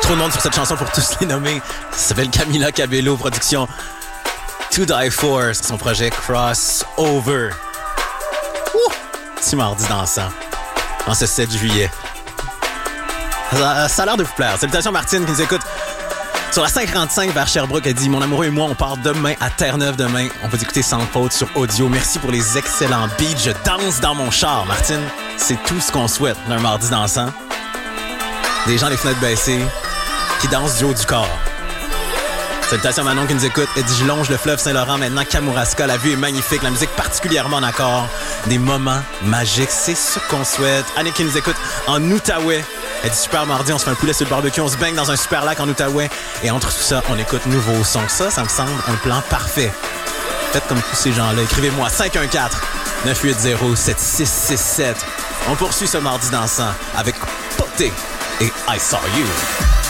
Trop de monde sur cette chanson pour tous les nommer. Ça s'appelle Camila Cabello, production To Die For, c'est son projet Crossover. Petit mardi dansant, en ce 7 juillet. Ça a l'air de vous plaire. Salutations Martine qui nous écoute sur la 545 vers Sherbrooke. Elle dit « Mon amoureux et moi, on part demain à Terre-Neuve demain. On va écouter sans faute sur audio. Merci pour les excellents beats. Je danse dans mon char. » Martine, c'est tout ce qu'on souhaite d'un mardi dansant. Des gens les fenêtres baissées qui dansent du haut du corps. Salutations Manon qui nous écoute. Elle dit « Je longe le fleuve Saint-Laurent, maintenant Kamouraska. La vue est magnifique, la musique particulièrement en accord. Des moments magiques, c'est ce qu'on souhaite. » Annick qui nous écoute en Outaouais. Elle dit « Super mardi, on se fait un poulet sur le barbecue, on se baigne dans un super lac en Outaouais. Et entre tout ça, on écoute nouveaux sons. » Ça me semble un plan parfait. Faites comme tous ces gens-là. Écrivez-moi 514-980-7667. On poursuit ce mardi dansant avec Poté et I Saw You.